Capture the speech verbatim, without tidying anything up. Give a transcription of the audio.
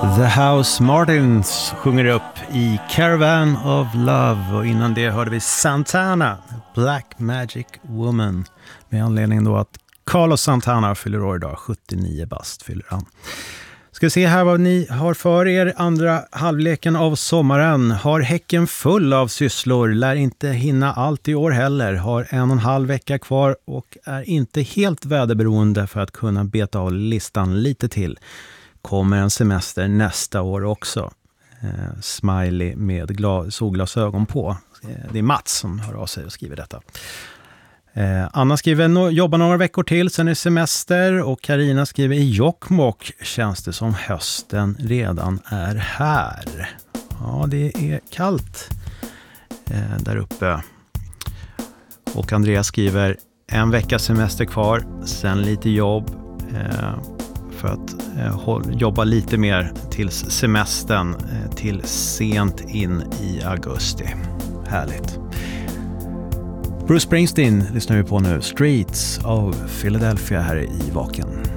The House Martins sjunger upp i Caravan of Love, och innan det hörde vi Santana, Black Magic Woman, med anledning då att Carlos Santana fyller år idag, sjuttionio bast fyller han. Ska se här vad ni har för er andra halvleken av sommaren. Har häcken full av sysslor, lär inte hinna allt i år heller, har en och en halv vecka kvar och är inte helt väderberoende för att kunna beta av listan lite till. Kommer en semester nästa år också. Eh, smiley med gla- solglasögon på. Eh, det är Mats som hör av sig och skriver detta. Eh, Anna skriver no- jobbar några veckor till, sen är semester, och Karina skriver i Jokkmokk känns det som hösten redan är här. Ja, det är kallt eh, där uppe. Och Andreas skriver en vecka semester kvar, sen lite jobb eh, för att eh, håll, jobba lite mer tills semestern, eh, till sent in i augusti. Härligt. Bruce Springsteen lyssnar vi på nu. Streets of Philadelphia här i Vaken.